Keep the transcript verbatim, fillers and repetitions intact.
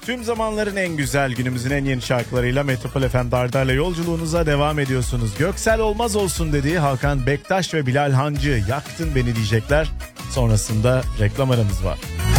Tüm zamanların en güzel, günümüzün en yeni şarkılarıyla Metropol F M'de Ardar'la yolculuğunuza devam ediyorsunuz. Göksel Olmaz Olsun dediği Hakan Bektaş ve Bilal Hancı Yaktın Beni diyecekler. Sonrasında reklam aramız var.